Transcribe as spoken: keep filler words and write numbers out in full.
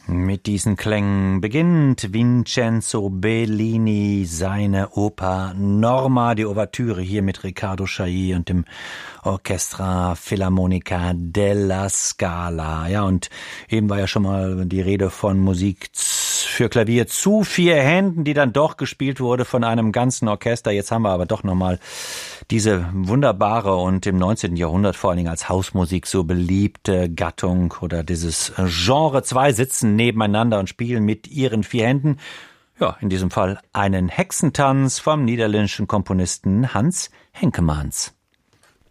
Mit diesen Klängen beginnt Vincenzo Bellini seine Oper Norma, die Ouvertüre hier mit Riccardo Chailly und dem Orchestra Filarmonica della Scala. Ja, und eben war ja schon mal die Rede von Musik für Klavier zu vier Händen, die dann doch gespielt wurde von einem ganzen Orchester. Jetzt haben wir aber doch nochmal diese wunderbare und im neunzehnten Jahrhundert vor allen Dingen als Hausmusik so beliebte Gattung oder dieses Genre. Zwei sitzen nebeneinander und spielen mit ihren vier Händen. Ja, in diesem Fall einen Hexentanz vom niederländischen Komponisten Hans Henkemans.